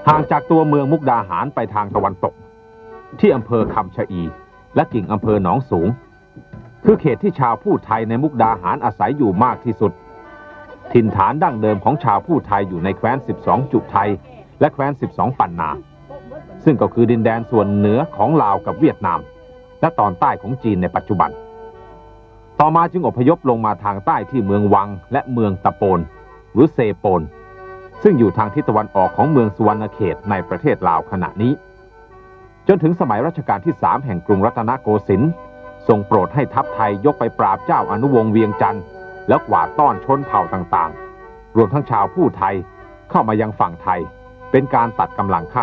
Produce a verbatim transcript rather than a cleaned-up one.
ห่างจากตัวเมืองมุกดาหารไปทางตะวันตกที่อำเภอคำชะอีและกิ่งอำเภอหนองสูงคือเขตที่ชาวผู้ไทยในมุกดาหารอาศัยอยู่มากที่สุดถิ่นฐานดั้งเดิมของชาวผู้ไทยอยู่ในแคว้นสิบสองจุไทยและแคว้นสิบสองปันนาซึ่งก็คือดินแดนส่วนเหนือของลาวกับเวียดนามและตอนใต้ของจีนในปัจจุบันต่อมาจึงอพยพลงมาทางใต้ที่เมืองวังและเมืองตะโปนหรือเซโปนซึ่งอยู่ทางทิศตะวันออกของเมืองสุวรรณเขตในประเทศลาวขณะนี้จนถึงสมัยรัชกาลที่สามแห่งกรุงรัตนโกสินทร์ทรงโปรดให้ทัพไทยยกไปปราบเจ้าอนุวงศ์เวียงจันทร์แล้วกวาดต้อนชนเผ่าต่างๆรวมทั้งชาวผู้ไทยเข้ามายังฝั่งไทยเป็นการตัดกำลังค่า